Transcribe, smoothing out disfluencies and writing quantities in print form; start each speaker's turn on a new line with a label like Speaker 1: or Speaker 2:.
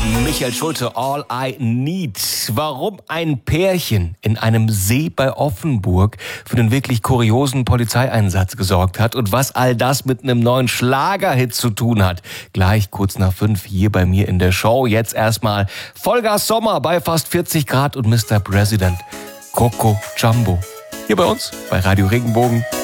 Speaker 1: Michael Schulte, All I Need. Warum ein Pärchen in einem See bei Offenburg für einen wirklich kuriosen Polizeieinsatz gesorgt hat und was all das mit einem neuen Schlagerhit zu tun hat. Gleich kurz nach 5 hier bei mir in der Show. Jetzt erstmal Vollgas Sommer bei fast 40 Grad und Mr. President Coco Jumbo. Hier bei uns bei Radio Regenbogen.